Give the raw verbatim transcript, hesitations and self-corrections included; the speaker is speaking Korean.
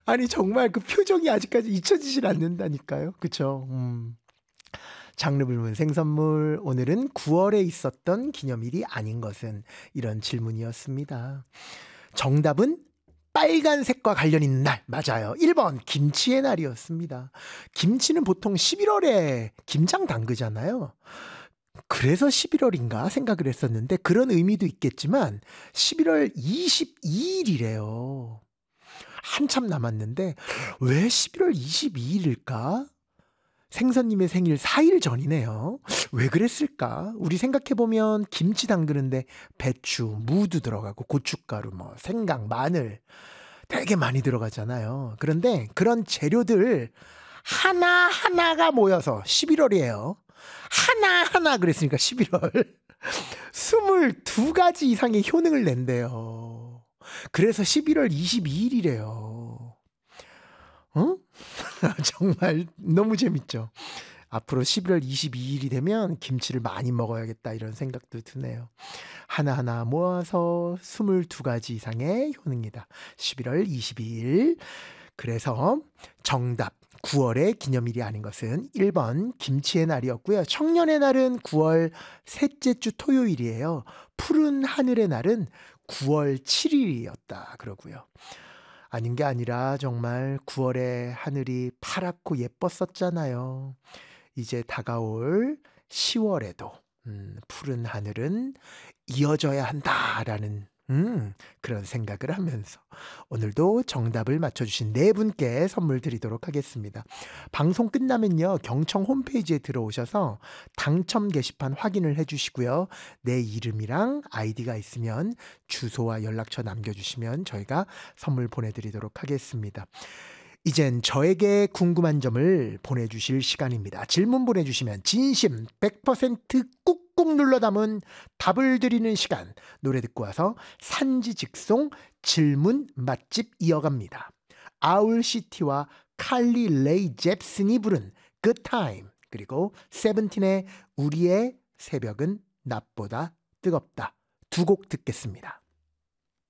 아니 정말 그 표정이 아직까지 잊혀지질 않는다니까요. 그쵸? 음. 장르불문 생선물 오늘은 구월에 있었던 기념일이 아닌 것은 이런 질문이었습니다. 정답은 빨간색과 관련 있는 날 맞아요. 일 번 김치의 날이었습니다. 김치는 보통 십일월에 김장 담그잖아요. 그래서 십일월인가 생각을 했었는데 그런 의미도 있겠지만 십일월 이십이일이래요. 한참 남았는데 왜 십일월 이십이일일까? 생선님의 생일 사 일 전이네요. 왜 그랬을까? 우리 생각해보면 김치 담그는데 배추, 무도 들어가고 고춧가루, 뭐 생강, 마늘 되게 많이 들어가잖아요. 그런데 그런 재료들 하나하나가 모여서 십일월이에요. 하나하나 그랬으니까 십일월. 스물두 가지 이상의 효능을 낸대요. 그래서 십일월 이십이일이래요. 어? 정말 너무 재밌죠. 앞으로 십일월 이십이일이 되면 김치를 많이 먹어야겠다 이런 생각도 드네요. 하나하나 모아서 스물두 가지 이상의 효능이다. 십일월 이십이일. 그래서 정답 구월의 기념일이 아닌 것은 일 번 김치의 날이었고요. 청년의 날은 구월 셋째 주 토요일이에요. 푸른 하늘의 날은 구월 칠일이었다 그러고요. 아닌 게 아니라 정말 구월에 하늘이 파랗고 예뻤었잖아요. 이제 다가올 시월에도 음, 푸른 하늘은 이어져야 한다라는 음, 그런 생각을 하면서 오늘도 정답을 맞춰주신 네 분께 선물 드리도록 하겠습니다. 방송 끝나면요 경청 홈페이지에 들어오셔서 당첨 게시판 확인을 해주시고요. 내 이름이랑 아이디가 있으면 주소와 연락처 남겨주시면 저희가 선물 보내드리도록 하겠습니다. 이젠 저에게 궁금한 점을 보내주실 시간입니다. 질문 보내주시면 진심 백 퍼센트 꾹꾹 눌러 담은 답을 드리는 시간. 노래 듣고 와서 산지 직송 질문 맛집 이어갑니다. 아울시티와 칼리 레이 잽슨이 부른 Good Time 그리고 세븐틴의 우리의 새벽은 낮보다 뜨겁다 두 곡 듣겠습니다.